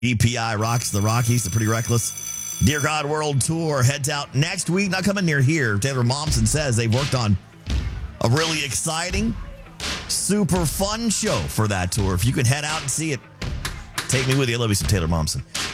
EPI rocks the Rockies, the Pretty Reckless Dear God World Tour heads out next week. Not coming near here. Taylor Momsen says they've worked on a really exciting, super fun show for that tour. If you could head out and see it, take me with you. I love you some Taylor Momsen.